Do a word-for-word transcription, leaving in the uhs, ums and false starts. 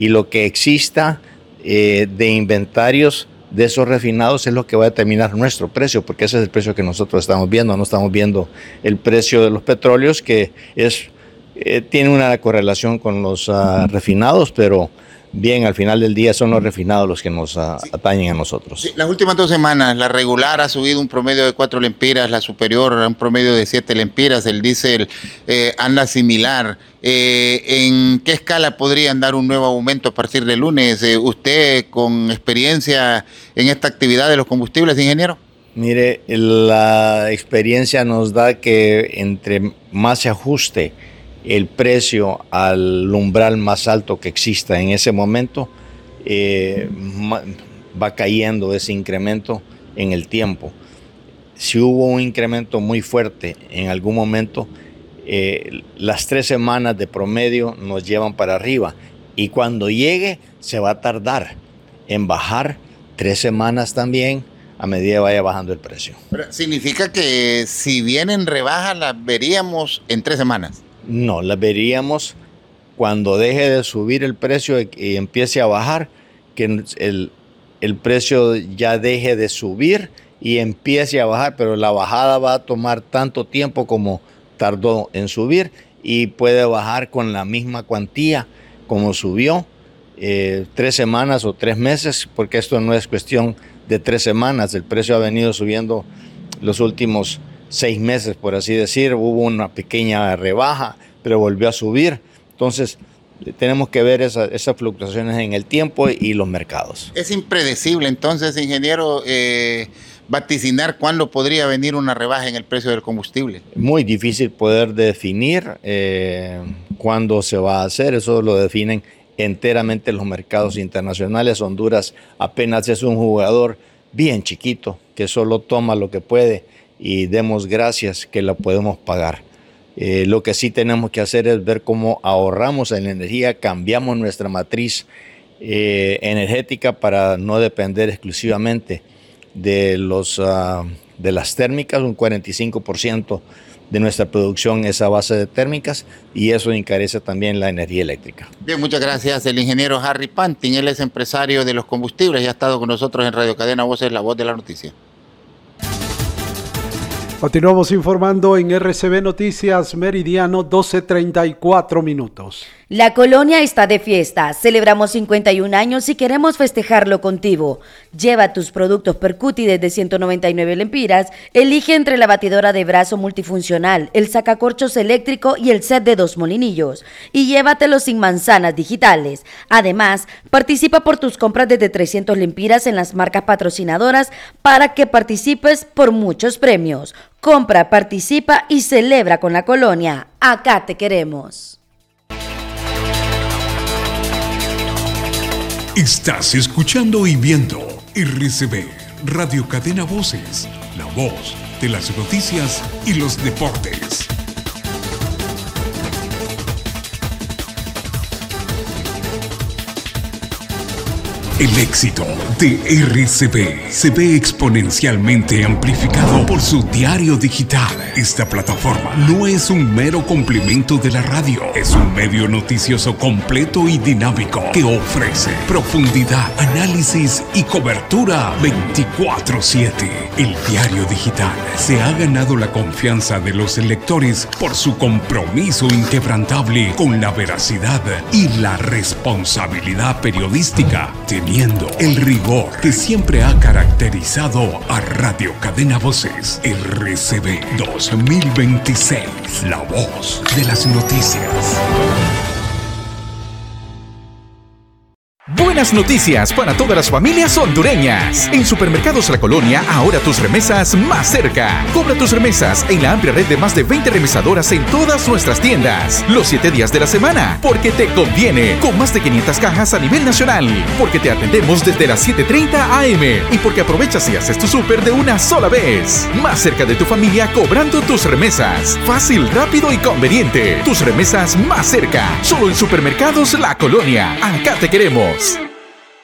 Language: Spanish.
y lo que exista eh, de inventarios de esos refinados es lo que va a determinar nuestro precio, porque ese es el precio que nosotros estamos viendo, no estamos viendo el precio de los petróleos, que es eh, tiene una correlación con los uh, refinados, pero bien, al final del día son los refinados los que nos uh, sí. atañen a nosotros. Sí, las últimas dos semanas, la regular ha subido un promedio de cuatro lempiras, la superior un promedio de siete lempiras, el diésel eh, anda similar. Eh, ¿En qué escala podrían dar un nuevo aumento a partir del lunes? Eh, ¿Usted con experiencia en esta actividad de los combustibles, ingeniero? Mire, la experiencia nos da que entre más se ajuste el precio al umbral más alto que exista en ese momento, eh, va cayendo ese incremento en el tiempo. Si hubo un incremento muy fuerte en algún momento, eh, las tres semanas de promedio nos llevan para arriba, y cuando llegue se va a tardar en bajar tres semanas también a medida que vaya bajando el precio. Pero significa que si vienen rebajas las veríamos en tres semanas. No, las veríamos cuando deje de subir el precio y empiece a bajar, que el, el precio ya deje de subir y empiece a bajar, pero la bajada va a tomar tanto tiempo como tardó en subir, y puede bajar con la misma cuantía como subió, eh, tres semanas o tres meses, porque esto no es cuestión de tres semanas, el precio ha venido subiendo los últimos seis meses, por así decir. Hubo una pequeña rebaja, pero volvió a subir. Entonces, tenemos que ver esa, esas fluctuaciones en el tiempo y los mercados. Es impredecible, entonces, ingeniero, eh, vaticinar cuándo podría venir una rebaja en el precio del combustible. Muy difícil poder definir eh, cuándo se va a hacer. Eso lo definen enteramente los mercados internacionales. Honduras apenas es un jugador bien chiquito que solo toma lo que puede, y demos gracias que la podemos pagar. Eh, lo que sí tenemos que hacer es ver cómo ahorramos en la energía, cambiamos nuestra matriz eh, energética para no depender exclusivamente de, los, uh, de las térmicas. Un cuarenta y cinco por ciento de nuestra producción es a base de térmicas, y eso encarece también la energía eléctrica. Bien, muchas gracias. El ingeniero Harry Pantin, él es empresario de los combustibles y ha estado con nosotros en Radio Cadena Voces, la voz de la noticia. Continuamos informando en R C B Noticias, meridiano doce treinta y cuatro minutos. La colonia está de fiesta. Celebramos cincuenta y un años y queremos festejarlo contigo. Lleva tus productos Percuti desde ciento noventa y nueve lempiras. Elige entre la batidora de brazo multifuncional, el sacacorchos eléctrico y el set de dos molinillos. Y llévatelo sin manzanas digitales. Además, participa por tus compras desde trescientos lempiras en las marcas patrocinadoras para que participes por muchos premios. Compra, participa y celebra con la colonia. Acá te queremos. Estás escuchando y viendo R C B, Radio Cadena Voces, la voz de las noticias y los deportes. El éxito de R C B se ve exponencialmente amplificado por su diario digital. Esta plataforma no es un mero complemento de la radio, es un medio noticioso completo y dinámico que ofrece profundidad, análisis y cobertura veinticuatro siete. El diario digital se ha ganado la confianza de los lectores por su compromiso inquebrantable con la veracidad y la responsabilidad periodística, teniendo el rigor que siempre ha caracterizado a Radio Cadena Voces. R C B dos mil veintiséis, la voz de las noticias. Buenas noticias para todas las familias hondureñas. En Supermercados La Colonia, ahora tus remesas más cerca. Cobra tus remesas en la amplia red de más de veinte remesadoras en todas nuestras tiendas. Los siete días de la semana, porque te conviene. Con más de quinientas cajas a nivel nacional. Porque te atendemos desde las siete treinta a eme. Y porque aprovechas y haces tu súper de una sola vez. Más cerca de tu familia cobrando tus remesas. Fácil, rápido y conveniente. Tus remesas más cerca. Solo en Supermercados La Colonia. Acá te queremos.